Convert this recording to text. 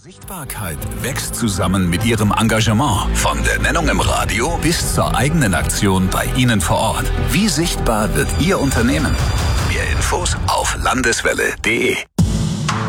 Sichtbarkeit wächst zusammen mit Ihrem Engagement. Von der Nennung im Radio bis zur eigenen Aktion bei Ihnen vor Ort. Wie sichtbar wird Ihr Unternehmen? Mehr Infos auf landeswelle.de.